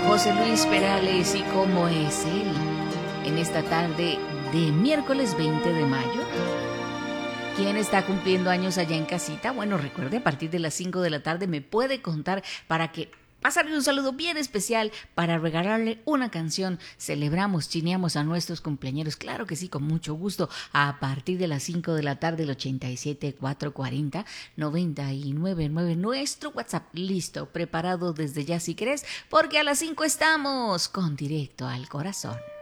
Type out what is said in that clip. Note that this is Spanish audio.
José Luis Perales y cómo es él en esta tarde de miércoles 20 de mayo. ¿Quién está cumpliendo años allá en casita? Bueno, recuerde, a partir de las 5 de la tarde me puede contar para que pasarle un saludo bien especial, para regalarle una canción. Celebramos, chineamos a nuestros cumpleaños. Claro que sí, con mucho gusto. A partir de las 5 de la tarde, el 87-440-999. Nuestro WhatsApp listo, preparado desde ya si querés, porque a las 5 estamos con Directo al Corazón.